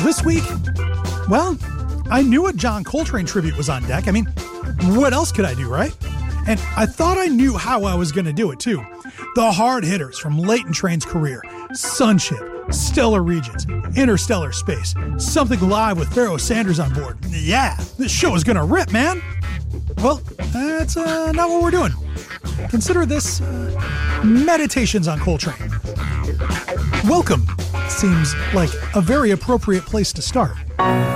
This week, well, I knew a John Coltrane tribute was on deck. I mean, what else could I do, right? And I thought I knew how I was going to do it, too. The hard hitters from Leighton Train's career: Sunship, Stellar Regions, Interstellar Space, Something Live with Pharoah Sanders on board. Yeah, this show is going to rip, man. Well, that's not what we're doing. Consider this Meditations on Coltrane. Welcome seems like a very appropriate place to start.